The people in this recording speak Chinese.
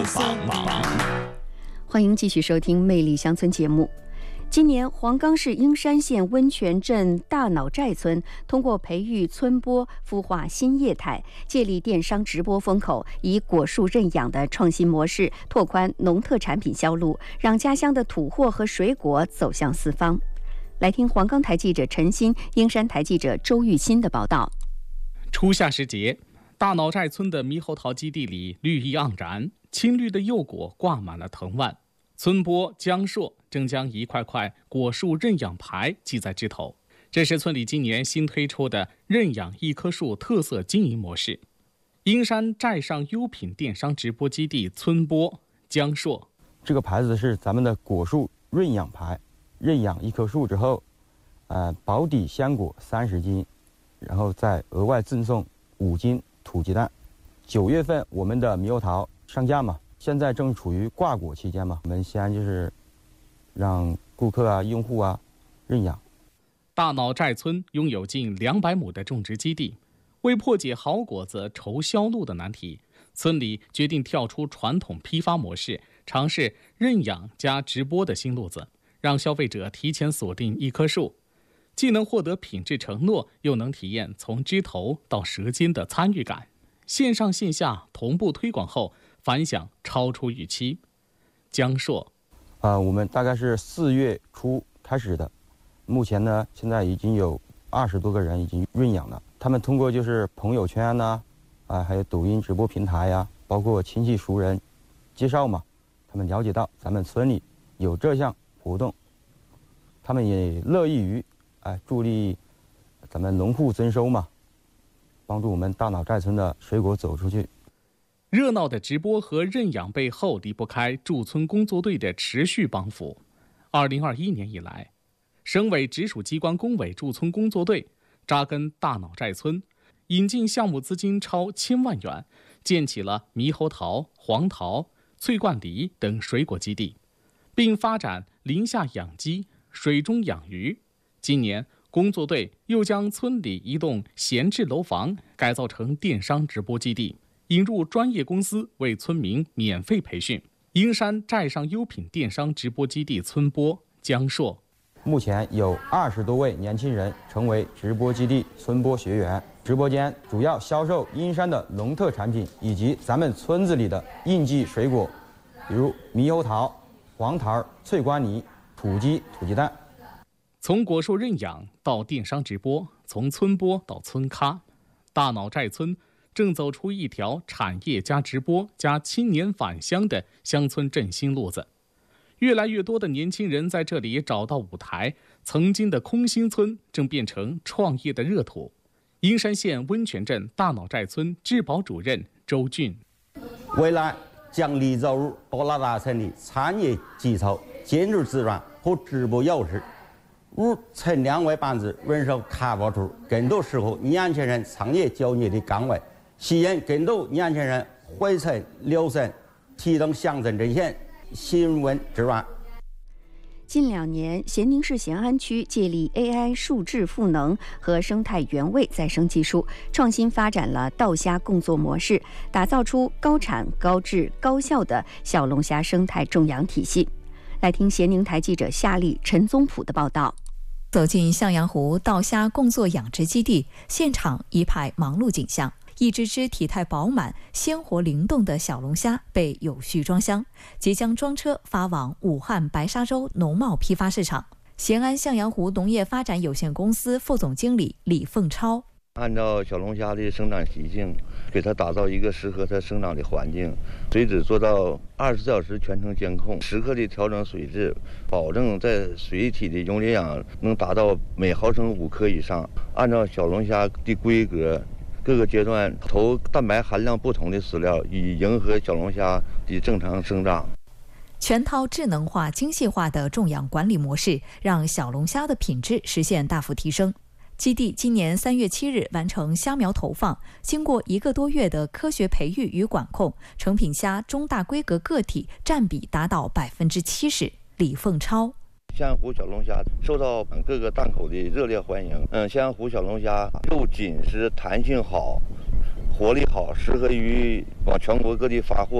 欢迎继续收听《魅力乡村》节目。今年，黄冈市英山县温泉镇大脑寨村通过培育村播孵化新业态，借力电商直播风口，以果树认养的创新模式拓宽农特产品销路，让家乡的土货和水果走向四方。来听黄冈台记者陈鑫、英山台记者周玉新的报道。 初夏时节，大脑寨村的猕猴桃基地里绿意盎然，青绿的柚果挂满了藤蔓。村播江硕正将一块块果树认养牌系在枝头，这是村里今年新推出的认养一棵树特色经营模式。英山寨上优品电商直播基地村播江硕， 这个牌子是咱们的果树认养牌，认养一棵树之后，保底鲜果30斤，然后再额外赠送5斤土鸡蛋。9月份我们的猕猴桃上架嘛。现在正处于挂果期间嘛，我们西安就是让顾客用户认养。 大脑寨村拥有近200亩的种植基地，为破解好果子愁销路的难题，村里决定跳出传统批发模式，尝试认养加直播的新路子，让消费者提前锁定一棵树，既能获得品质承诺，又能体验从枝头到舌尖的参与感。线上线下同步推广后，反响超出预期。江硕， 我们大概是4月初开始的，目前呢，现在已经有20多个人已经认养了。他们通过就是朋友圈还有抖音直播平台包括亲戚熟人介绍嘛，他们了解到咱们村里有这项活动，他们也乐意于助力咱们农户增收嘛，帮助我们大脑寨村的水果走出去。 热闹的直播和认养背后离不开驻村工作队的持续帮扶。2021年以来，省委直属机关工委驻村工作队扎根大脑寨村，引进项目资金超1000万元，建起了猕猴桃、黄桃、翠冠梨等水果基地，并发展林下养鸡、水中养鱼。今年，工作队又将村里一栋闲置楼房改造成电商直播基地，引入专业公司为村民免费培训。英山寨上优品电商直播基地村播江硕， 目前有20多位年轻人成为直播基地村播学员，直播间主要销售英山的农特产品以及咱们村子里的应季水果，比如猕猴桃、黄桃、翠冠梨、土鸡蛋。 从果树认养到电商直播，从村播到村咖，大脑寨村正走出一条产业加直播加青年返乡的乡村振兴路子。越来越多的年轻人在这里找到舞台，曾经的空心村正变成创业的热土。英山县温泉镇大脑寨村治保主任周俊， 未来将立足于大脑寨村的产业基础、建筑资源和直播优势，与村两位班子人手开发出更多适合年轻人创业就业的岗位，吸引更多年轻人回村留村，提动乡镇振兴、新闻之源。 近2年，咸宁市咸安区借力 AI 数字赋能和生态原味再生技术，创新发展了稻虾共作模式，打造出高产、高质、高效的小龙虾生态种养体系。来听咸宁台记者夏丽、陈宗普的报道。 走进向阳湖稻虾共作养殖基地，现场一派忙碌景象。一只只体态饱满、鲜活灵动的小龙虾被有序装箱，即将装车发往武汉白沙洲农贸批发市场。咸安向阳湖农业发展有限公司副总经理李凤超， 按照小龙虾的生长习性，给它打造一个适合它生长的环境，水质做到24小时全程监控，时刻的调整水质，保证在水体的溶解氧能达到每毫升5克以上。按照小龙虾的规格，各个阶段投蛋白含量不同的饲料，以迎合小龙虾的正常生长。 全套智能化、精细化的种养管理模式，让小龙虾的品质实现大幅提升。基地今年3月7日完成虾苗投放，经过1个多月的科学培育与管控，成品虾中大规格个体占比达到70%。李凤超， 咸阳湖小龙虾受到各个档口的热烈欢迎。咸阳湖小龙虾肉紧实、弹性好、活力好，适合于往全国各地发货。